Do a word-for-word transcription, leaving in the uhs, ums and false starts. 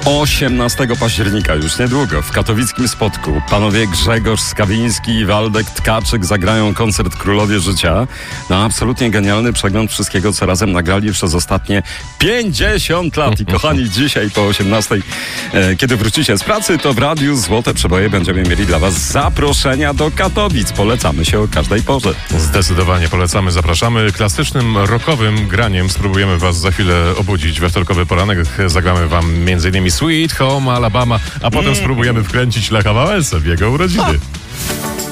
osiemnastego października, już niedługo, w katowickim Spodku panowie Grzegorz Skawiński i Waldek Tkaczyk zagrają koncert Królowie Życia. No, absolutnie genialny przegląd wszystkiego, co razem nagrali przez ostatnie pięćdziesiąt lat. I kochani, dzisiaj po osiemnastej, e, kiedy wrócicie z pracy, to w Radiu Złote Przeboje będziemy mieli dla was zaproszenia do Katowic. Polecamy się o każdej porze. Zdecydowanie polecamy, zapraszamy. Klasycznym, rockowym graniem spróbujemy was za chwilę obudzić. We wtorkowy poranek zagramy wam między innymi Sweet Home Alabama, a potem spróbujemy wkręcić Lecha Wałęsę w jego urodziny.